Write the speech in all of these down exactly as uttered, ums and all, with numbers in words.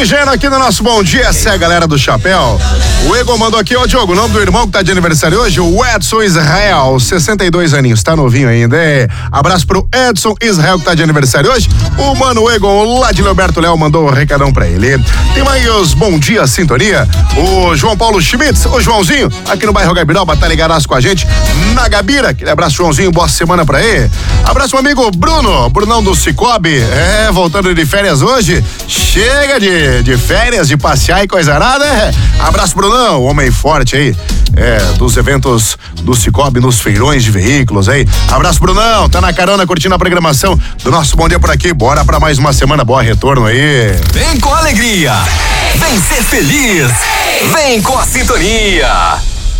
Oxigênio aqui no nosso Bom Dia, essa é a galera do chapéu. O Egon mandou aqui, ó, Diogo, o nome do irmão que tá de aniversário hoje, o Edson Israel, sessenta e dois aninhos, tá novinho ainda. É. Abraço pro Edson Israel que tá de aniversário hoje. O mano Egon, lá de Leoberto Léo, mandou um recadão pra ele. Tem mais os Bom Dia Sintonia. O João Paulo Schmitz, o Joãozinho, aqui no bairro Gabiroba, tá ligadaço com a gente na Gabira. Aquele abraço, Joãozinho, boa semana pra ele. Abraço, meu amigo Bruno, Brunão do Cicobi, é, voltando de férias hoje. Chega de, de férias, de passear e coisa nada, é. Abraço, Brunão, homem forte aí, é, dos eventos do Cicobi, nos feirões de veículos aí. Abraço, Brunão, tá na carona curtindo a programação do nosso Bom Dia por aqui. Bora pra mais uma semana, boa retorno aí. Vem com alegria, vem ser feliz, vem com a sintonia.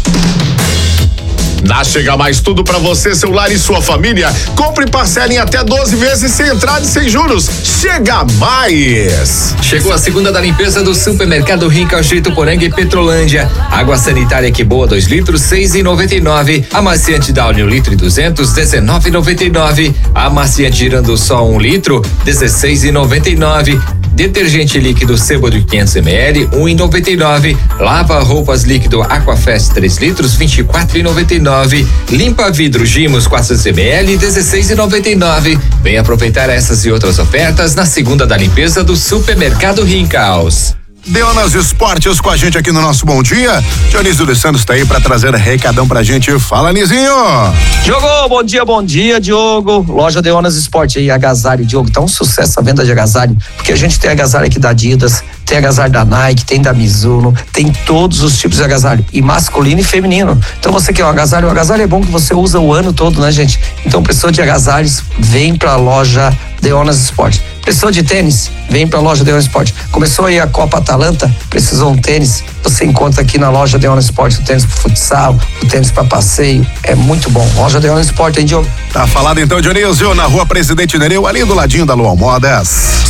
Na Chega Mais, tudo pra você, seu lar e sua família. Compre e parcela em até doze vezes sem entrada e sem juros. Chega Mais! Chegou a segunda da limpeza do supermercado Rinca, Jeito Poranga e Petrolândia. Água sanitária Que Boa, dois litros, seis e noventa e nove. Amaciante Downy, um litro e duzentos, dezenove e noventa e nove. Amaciante Girando Sol, um litro, dezesseis e noventa e nove. Detergente líquido Sebo de quinhentos mililitros, um e noventa e nove. Lava roupas líquido Aquafest, três litros, vinte e quatro e noventa e nove. Limpa vidro Gimos, quatrocentos mililitros, dezesseis e noventa e nove. Vem aproveitar essas e outras ofertas na segunda da limpeza do supermercado Rincaus. Deonas Esportes com a gente aqui no nosso Bom Dia. Dionísio dos Santos tá aí pra trazer recadão pra gente. Fala, Nizinho. Diogo, bom dia, bom dia, Diogo. Loja Deonas Esporte aí, agasalho, Diogo, tá um sucesso a venda de agasalho, porque a gente tem agasalho aqui da Adidas, tem agasalho da Nike, tem da Mizuno, tem todos os tipos de agasalho, e masculino e feminino. Então você quer um agasalho, o agasalho é bom que você usa o ano todo, né, gente? Então precisou de agasalhos, vem pra loja Deonas Esporte. Precisou de tênis? Vem pra loja Deonas Esporte. Começou aí a Copa Atalanta, precisou um tênis? Você encontra aqui na loja Deonas Esporte o tênis pro futsal, o tênis pra passeio, é muito bom. Loja Deonas Esporte, hein, Diogo? Tá falado então, Dionísio, na rua Presidente Nereu, ali do ladinho da Luau Modas.